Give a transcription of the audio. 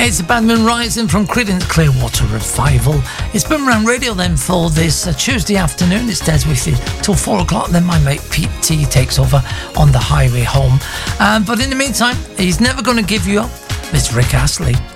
It's the Badman Rising from Creedence Clearwater Revival. It's Boomerang Radio then for this Tuesday afternoon. It's Des with you till 4 o'clock. Then my mate Pete T takes over on the highway home. But in the meantime, he's never going to give you up. It's Rick Astley.